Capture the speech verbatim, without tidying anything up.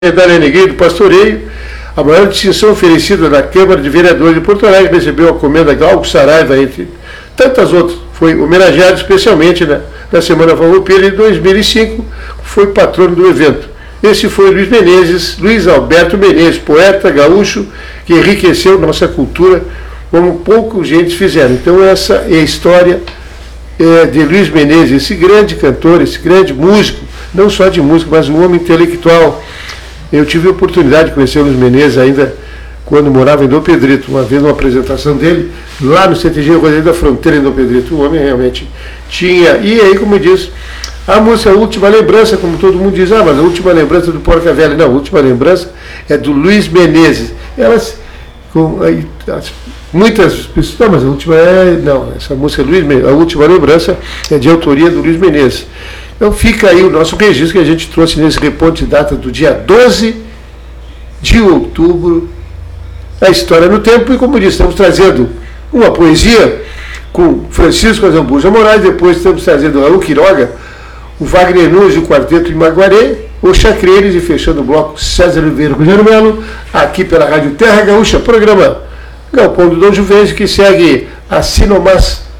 Medalha Neguinho do Pastoreio, a maior distinção oferecida na Câmara de Vereadores de Porto Alegre, recebeu a comenda Galgo Saraiva, entre tantas outras. Foi homenageado especialmente na, na Semana Farroupilha em dois mil e cinco, foi patrono do evento. Esse foi Luiz Menezes, Luiz Alberto Menezes, poeta gaúcho, que enriqueceu nossa cultura como poucos gente fizeram. Então essa é a história é, de Luiz Menezes, esse grande cantor, esse grande músico, não só de música, mas um homem intelectual. Eu tive a oportunidade de conhecer o Luiz Menezes ainda quando morava em Dom Pedrito, uma vez numa apresentação dele, lá no C T G Rodeio da Fronteira em Dom Pedrito. O homem realmente tinha. E aí, como eu disse, a música A Última Lembrança, como todo mundo diz, ah, mas a última lembrança do Porca Velha. Não, a última lembrança é do Luiz Menezes. Elas, com, aí, muitas pessoas, não, mas a última é. Não, essa música, Luiz, A Última Lembrança, é de autoria do Luiz Menezes. Então fica aí o nosso registro que a gente trouxe nesse reponte de data do dia doze de outubro, a História no Tempo, e como disse, estamos trazendo uma poesia com Francisco Azambuja Moraes, depois estamos trazendo o Raul Quiroga, o Wagner Nunes e o Quarteto de Maguaré, o Chacreiros, e fechando o bloco César Oliveira com Rogério Melo, aqui pela Rádio Terra Gaúcha, programa Galpão do Dom Juvencio, que segue assim nomás